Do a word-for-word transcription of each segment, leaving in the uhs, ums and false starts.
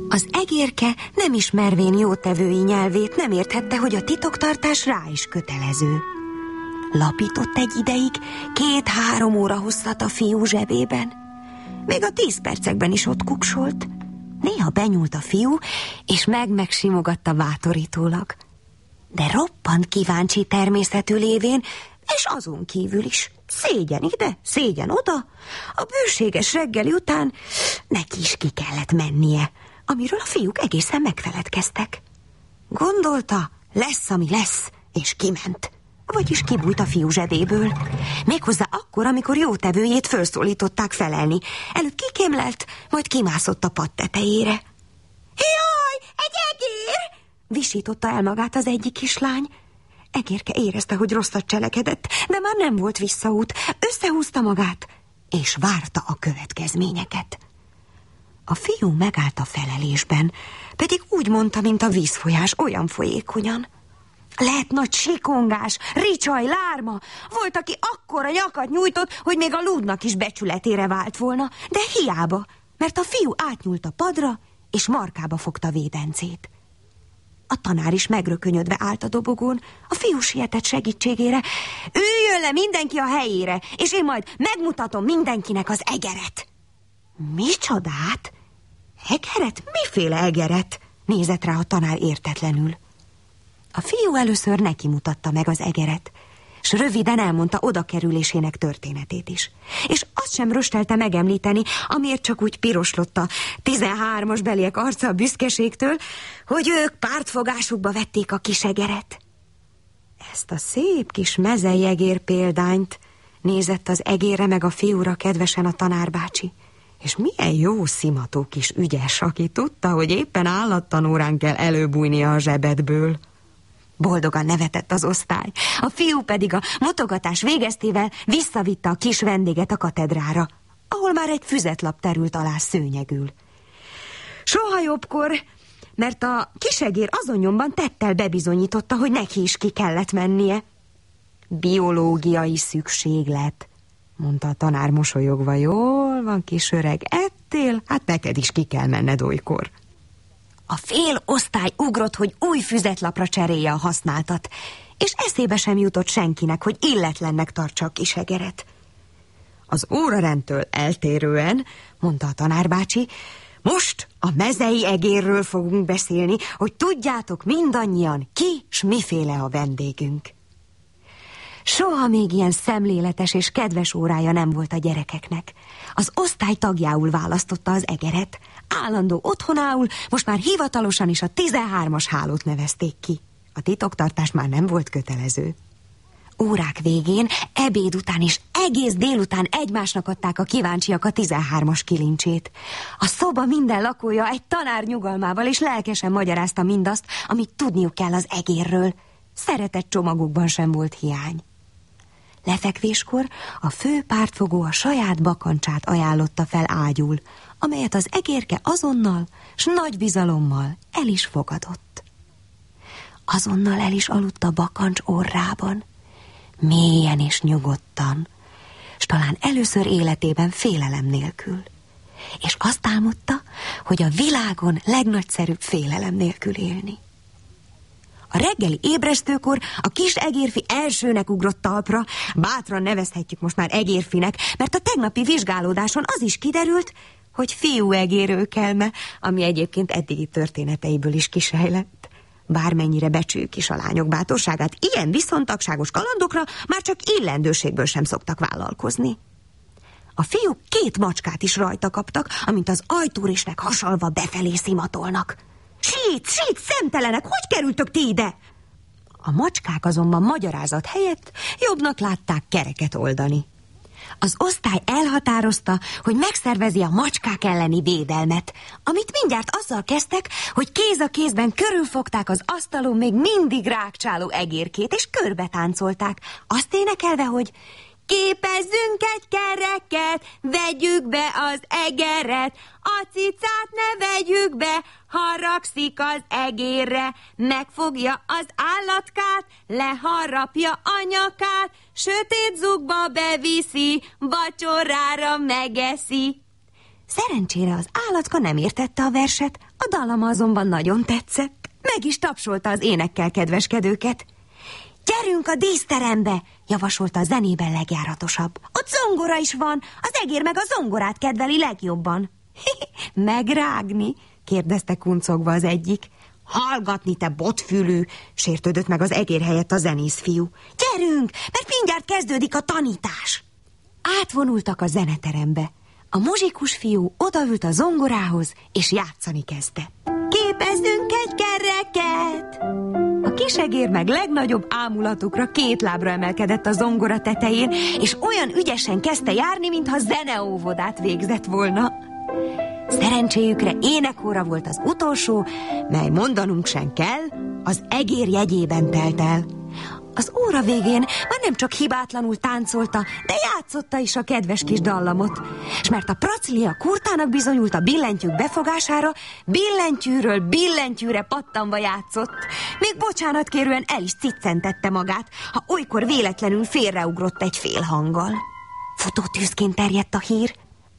Az egérke, nem ismervén jótevői nyelvét, nem érthette, hogy a titoktartás rá is kötelező. Lapított egy ideig, két-három óra hosszat a fiú zsebében. Még a tíz percekben is ott kuksolt. Néha benyúlt a fiú, és meg-megsimogatta bátorítólag. De roppant kíváncsi természetű lévén, és azon kívül is. Szégyen ide, szégyen oda. A bőséges reggeli után neki is ki kellett mennie, amiről a fiúk egészen megfeledkeztek. Gondolta, lesz, ami lesz, és kiment. Vagyis kibújt a fiú zsebéből. Méghozzá akkor, amikor jótevőjét felszólították felelni. Előbb kikémlelt, majd kimászott a pad tetejére. Jaj, egy egér! Visította el magát az egyik kislány. Egérke érezte, hogy rosszat cselekedett, de már nem volt visszaút. Összehúzta magát, és várta a következményeket. A fiú megállt a felelésben, pedig úgy mondta, mint a vízfolyás, olyan folyékonyan. Lett nagy sikongás, ricsaj, lárma. Volt, aki akkora nyakat nyújtott, hogy még a lúdnak is becsületére vált volna, de hiába, mert a fiú átnyúlt a padra, és markába fogta védencét. A tanár is megrökönyödve állt a dobogón, a fiú sietett segítségére. Üljön le mindenki a helyére, és én majd megmutatom mindenkinek az egeret. Micsodát? Egeret? Miféle egeret? Nézett rá a tanár értetlenül. A fiú először neki mutatta meg az egeret, s röviden elmondta odakerülésének történetét is. És azt sem röstelte megemlíteni, amiért csak úgy piroslott a tizenhármas beliek arca a büszkeségtől, hogy ők pártfogásukba vették a kis egeret. Ezt a szép kis mezei egér példányt nézett az egérre meg a fiúra kedvesen a tanárbácsi. És milyen jó szimató kis ügyes, aki tudta, hogy éppen állattanórán kell előbújnia a zsebedből. Boldogan nevetett az osztály, a fiú pedig a mutogatás végeztével visszavitte a kis vendéget a katedrára, ahol már egy füzetlap terült alá szőnyegül. Soha jobbkor, mert a kisegér azon nyomban tettel bebizonyította, hogy neki is ki kellett mennie. Biológiai szükséglet, mondta a tanár mosolyogva. Jól van, kis öreg, ettél? Hát neked is ki kell menned olykor. A fél osztály ugrott, hogy új füzetlapra cserélje a használtat, és eszébe sem jutott senkinek, hogy illetlennek tartsa a kis egeret. Az órarendtől eltérően, mondta a tanárbácsi, most a mezei egérről fogunk beszélni, hogy tudjátok mindannyian, ki s miféle a vendégünk. Soha még ilyen szemléletes és kedves órája nem volt a gyerekeknek. Az osztály tagjául választotta az egeret, állandó otthonául, most már hivatalosan is a tizenhármas hálót nevezték ki. A titoktartás már nem volt kötelező. Órák végén, ebéd után és egész délután egymásnak adták a kíváncsiak a tizenhármas kilincsét. A szoba minden lakója egy tanár nyugalmával és lelkesen magyarázta mindazt, amit tudniuk kell az egérről. Szeretett csomagukban sem volt hiány. Lefekvéskor a fő pártfogó a saját bakancsát ajánlotta fel ágyul, amelyet az egérke azonnal s nagy bizalommal el is fogadott. Azonnal el is aludt a bakancs orrában, mélyen és nyugodtan, s talán először életében félelem nélkül. És azt álmodta, hogy a világon legnagyszerűbb félelem nélkül élni. A reggeli ébresztőkor a kis egérfi elsőnek ugrott talpra, bátran nevezhetjük most már egérfinek, mert a tegnapi vizsgálódáson az is kiderült, hogy fiú egérőkelme, ami egyébként eddigi történeteiből is kisejlett. Bármennyire becsüljük is a lányok bátorságát, ilyen viszontagságos kalandokra már csak illendőségből sem szoktak vállalkozni. A fiúk két macskát is rajta kaptak, amint az ajtórésnek hasalva befelé szimatolnak. Sít, sít, szemtelenek, hogy kerültök ti ide? A macskák azonban magyarázat helyett jobbnak látták kereket oldani. Az osztály elhatározta, hogy megszervezi a macskák elleni védelmet, amit mindjárt azzal kezdtek, hogy kéz a kézben körülfogták az asztalon még mindig rákcsáló egérkét, és körbe táncolták, azt énekelve, hogy képezzünk egy kereket, vegyük be az egeret, a cicát ne vegyük be, haragszik az egérre, megfogja az állatkát, leharapja a nyakát, sötét zugba beviszi, vacsorára megeszi. Szerencsére az állacka nem értette a verset, a dallama azonban nagyon tetszett. Meg is tapsolta az énekkel kedveskedőket. Gyerünk a díszterembe, javasolta a zenében legjáratosabb. Ott zongora is van, az egér meg a zongorát kedveli legjobban. Megrágni? kérdezte kuncogva az egyik. Hallgatni, te botfülű, sértődött meg az egér helyett a zenész fiú. Gyerünk, mert mindjárt kezdődik a tanítás. Átvonultak a zeneterembe. A muzsikus fiú odaült a zongorához, és játszani kezdte. Képezzünk egy kereket! A kisegér meg legnagyobb ámulatukra két lábra emelkedett a zongora tetején, és olyan ügyesen kezdte járni, mintha zeneóvodát végzett volna. Szerencséjükre énekóra volt az utolsó, mely mondanunk sem kell, az egér jegyében telt el. Az óra végén már nem csak hibátlanul táncolta, de játszotta is a kedves kis dallamot. És mert a praclia kurtának bizonyult a billentyűk befogására, billentyűről billentyűre pattanva játszott. Még bocsánatkérően el is ciccentette magát, ha olykor véletlenül félreugrott egy félhanggal. Futótűzként terjedt a hír.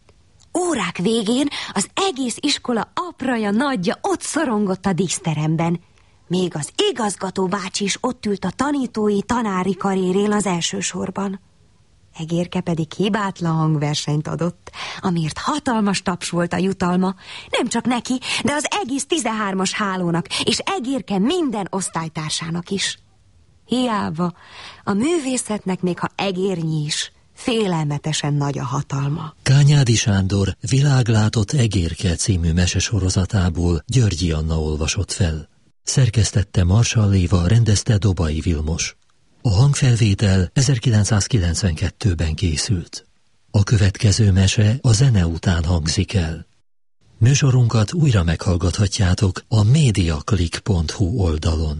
Órák végén az egész iskola apraja, nagyja ott szorongott a díszteremben. Még az igazgató bácsi is ott ült a tanítói, tanári karérén az első sorban. Egérke pedig hibátlan hangversenyt adott, amiért hatalmas taps volt a jutalma, nem csak neki, de az egész tizenhármas hálónak, és Egérke minden osztálytársának is. Hiába, a művészetnek még ha egérnyi is, félelmetesen nagy a hatalma. Kányádi Sándor Világlátott Egérke című mesesorozatából Györgyi Anna olvasott fel. Szerkesztette Marsall Éva, rendezte Dobai Vilmos. A hangfelvétel ezerkilencszázkilencvenkettőben készült. A következő mese a zene után hangzik el. Műsorunkat újra meghallgathatjátok a mediaclick pont hu oldalon.